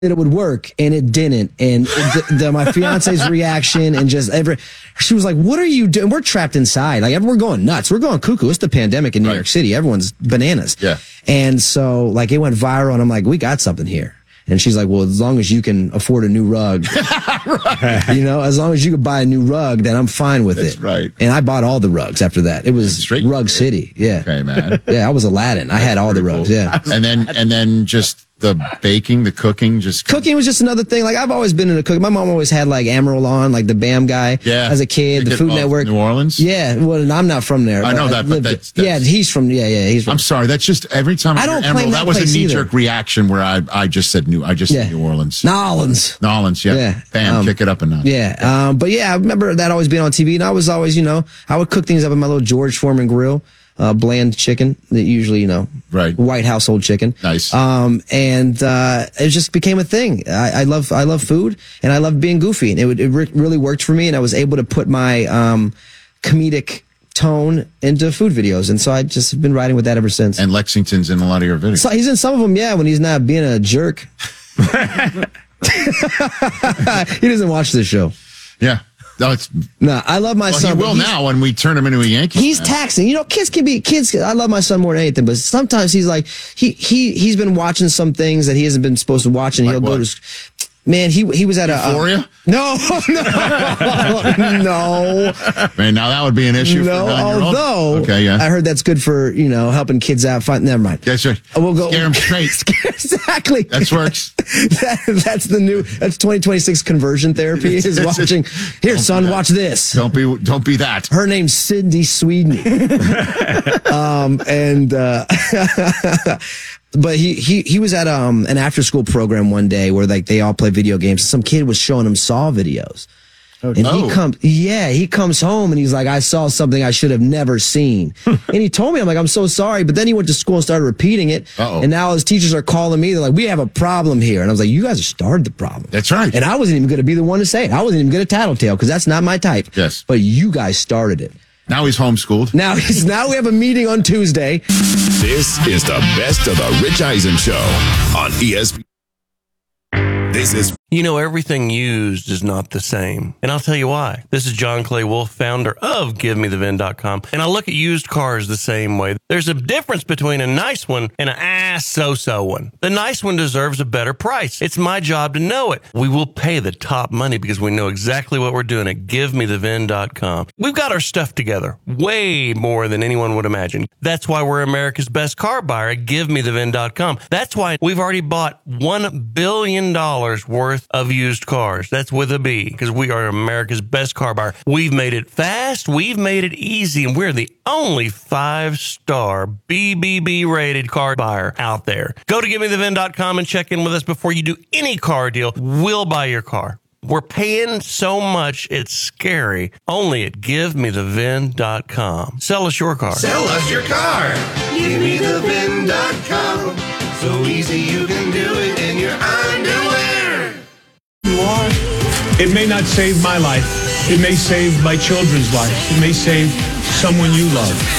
that it would work, and it didn't. And my fiance's reaction, and just she was like, "What are you doing?" We're trapped inside, like we're going nuts, we're going cuckoo. It's the pandemic in New York City. Everyone's bananas. Yeah. And so like it went viral, and I'm like, "We got something here." And she's like, "Well, as long as you can afford a new rug, as long as you could buy a new rug, then I'm fine with That's it." right. And I bought all the rugs after that. It was Rug City. Yeah. Okay, man. Yeah, I was Aladdin. I had all the rugs. Cool. Yeah. And then just the baking, the cooking, cooking was just another thing. Like I've always been into cooking. My mom always had like Amaral on, like the BAM guy. Yeah. As a kid, the Food Network. New Orleans. Yeah. Well, I'm not from there. I know that, but that's yeah, he's from. Yeah, he's from. I'm sorry. That's just every time I don't hear claim Emerald, that was a place knee-jerk reaction where I just said New Orleans. Nolans, yeah. Bam, kick it up a notch. Yeah. But yeah, I remember that always being on TV, and I was always, I would cook things up in my little George Foreman grill. Bland chicken that usually, right. White household chicken. Nice. And it just became a thing. I love food, and I love being goofy, and it really worked for me. And I was able to put my, comedic tone into food videos. And so I just have been riding with that ever since. And Lexington's in a lot of your videos. So he's in some of them. Yeah. When he's not being a jerk. He doesn't watch this show. Yeah. No, I love my son. He will now when we turn him into a Yankee. He's taxing. Kids can be kids. I love my son more than anything, but sometimes he's like he's been watching some things that he hasn't been supposed to watch, and he'll go to. Man, he was at Euphoria? No. Man, now that would be an issue. No, for 9-year-old. although I heard that's good for helping kids out. Never mind. That's right. We'll go scare them straight. Exactly. That works. That's 2026 conversion therapy. Is watching. Here, son, watch this. Don't be that. Her name's Cindy Sweden. But he was at an after school program one day where like they all play video games. Some kid was showing him Saw videos. He comes home and he's like, "I saw something I should have never seen." And he told me, I'm like, "I'm so sorry." But then he went to school and started repeating it. And now his teachers are calling me. They're like, "We have a problem here." And I was like, "You guys have started the problem." That's right. And I wasn't even going to be the one to say it. I wasn't even going to tattletale because that's not my type. Yes. But you guys started it. Now he's homeschooled. Now we have a meeting on Tuesday. This is the best of the Rich Eisen Show on ESPN. This is... everything used is not the same. And I'll tell you why. This is John Clay Wolf, founder of GiveMeTheVin.com. And I look at used cars the same way. There's a difference between a nice one and an so-so one. The nice one deserves a better price. It's my job to know it. We will pay the top money because we know exactly what we're doing at GiveMeTheVin.com. We've got our stuff together way more than anyone would imagine. That's why we're America's best car buyer at GiveMeTheVin.com. That's why we've already bought $1 billion worth of used cars. That's with a B, because we are America's best car buyer. We've made it fast, we've made it easy, and we're the only 5-star BBB rated car buyer out there. Go to GiveMeTheVin.com and check in with us before you do any car deal. We'll buy your car. We're paying so much, it's scary. Only at GiveMeTheVin.com. Sell us your car. Sell us your car. GiveMeTheVin.com. So easy you can do it in your underwear. You are. It may not save my life. It may save my children's life. It may save someone you love.